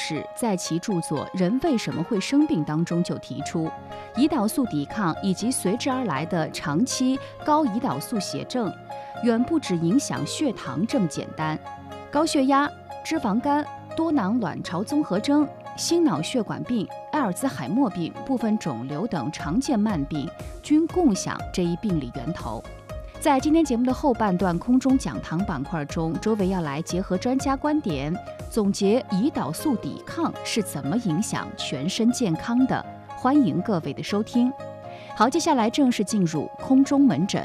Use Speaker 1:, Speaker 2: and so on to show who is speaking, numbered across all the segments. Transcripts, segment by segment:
Speaker 1: 士在其著作《人为什么会生病》当中就提出，胰岛素抵抗以及随之而来的长期高胰岛素血症，远不只影响血糖这么简单。高血压、脂肪肝、多囊卵巢综合征、心脑血管病、阿尔兹海默病、部分肿瘤等常见慢病均共享这一病理源头。在今天节目的后半段空中讲堂板块中，周围要来结合专家观点，总结胰岛素抵抗是怎么影响全身健康的。欢迎各位的收听。好，接下来正式进入空中门诊。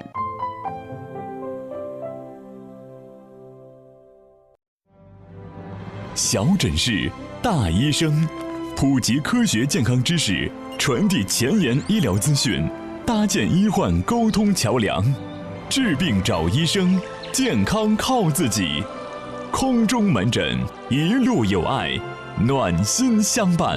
Speaker 2: 小诊室，大医生，普及科学健康知识，传递前沿医疗资讯，搭建医患沟通桥梁。治病找医生，健康靠自己。空中门诊，一路有爱，暖心相伴。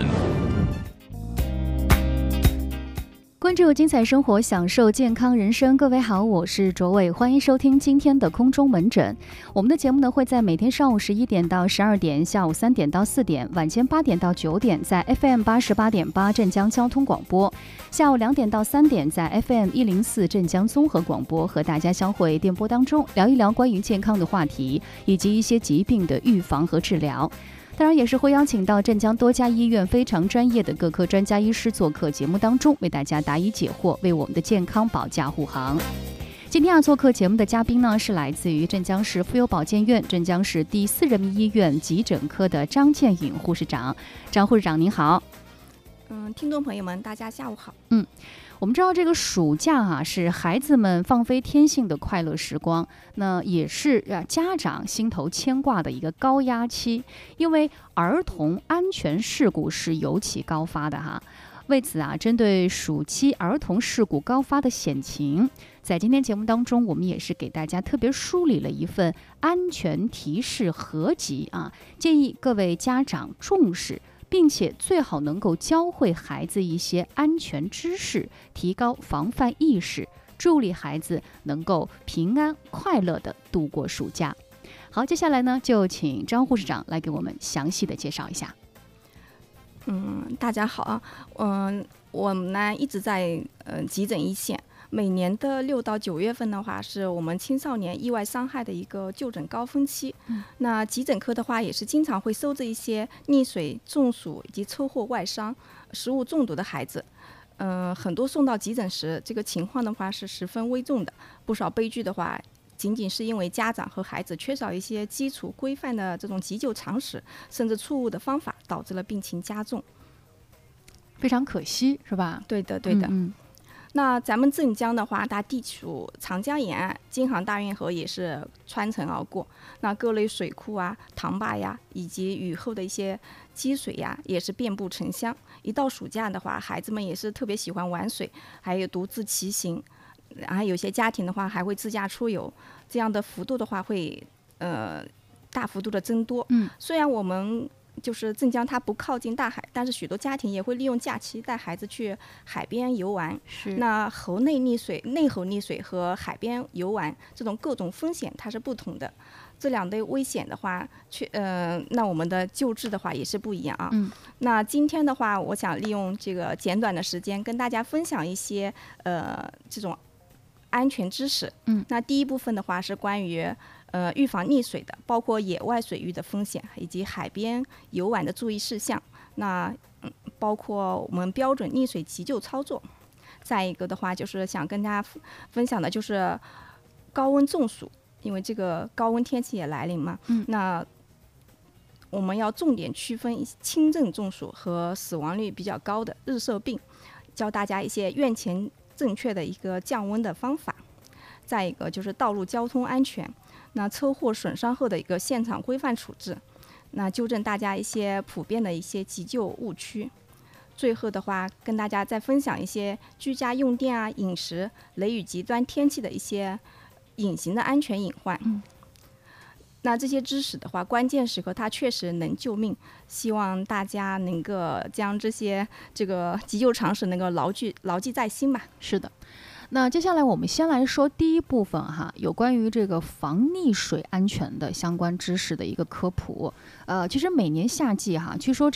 Speaker 1: 关注精彩生活，享受健康人生。各位好，我是卓伟，欢迎收听今天的空中门诊。我们的节目呢会在每天上午11点到12点，下午3点到4点，晚间8点到9点，在 FM 88.8镇江交通广播；下午2点到3点，在 FM 104镇江综合广播，和大家相会电波当中，聊一聊关于健康的话题，以及一些疾病的预防和治疗。当然也是会邀请到镇江多家医院非常专业的各科专家医师做客节目当中，为大家答疑解惑，为我们的健康保驾护航。今天做客节目的嘉宾呢，是来自于镇江市妇幼保健院镇江市第4人民医院急诊科的张建颖护士长。张护士长您好。
Speaker 3: 听众朋友们大家下午好。
Speaker 1: 我们知道这个暑假是孩子们放飞天性的快乐时光，那也是家长心头牵挂的一个高压期，因为儿童安全事故是尤其高发的为此针对暑期儿童事故高发的险情，在今天节目当中，我们也是给大家特别梳理了一份安全提示合集建议各位家长重视，并且最好能够教会孩子一些安全知识，提高防范意识，助力孩子能够平安快乐地度过暑假。好，接下来呢，就请张护士长来给我们详细的介绍一下。
Speaker 3: 大家好我们呢一直在急诊一线。每年的6到9月份的话，是我们青少年意外伤害的一个就诊高峰期。那急诊科的话，也是经常会收治一些溺水、中暑以及车祸外伤、食物中毒的孩子。很多送到急诊时，这个情况的话是十分危重的。不少悲剧的话，仅仅是因为家长和孩子缺少一些基础规范的这种急救常识，甚至错误的方法，导致了病情加重。
Speaker 1: 非常可惜，是吧？
Speaker 3: 对的。那咱们镇江的话，它地处长江沿岸，京杭大运河也是穿城而过。那各类水库塘坝以及雨后的一些积水也是遍布城乡。一到暑假的话，孩子们也是特别喜欢玩水，还有独自骑行，然后有些家庭的话还会自驾出游，这样的幅度的话会大幅度的增多。虽然我们就是镇江它不靠近大海，但是许多家庭也会利用假期带孩子去海边游玩。那河内溺水、内河溺水和海边游玩这种各种风险它是不同的，这两类危险的话那我们的救治的话也是不一样那今天的话，我想利用这个简短的时间跟大家分享一些这种安全知识。那第一部分的话是关于预防溺水的，包括野外水域的风险以及海边游玩的注意事项。那包括我们标准溺水急救操作。再一个的话，就是想跟大家分享的就是高温中暑，因为这个高温天气也来临嘛。那我们要重点区分轻症中暑和死亡率比较高的日射病，教大家一些院前正确的一个降温的方法。再一个就是道路交通安全，那车祸损伤后的一个现场规范处置，那纠正大家一些普遍的一些急救误区。最后的话，跟大家再分享一些居家用电饮食、雷雨极端天气的一些隐形的安全隐患。那这些知识的话，关键时刻它确实能救命，希望大家能够将这个急救常识能够牢记在心吧。
Speaker 1: 是的。那接下来我们先来说第一部分有关于这个防溺水安全的相关知识的一个科普。其实每年夏季据说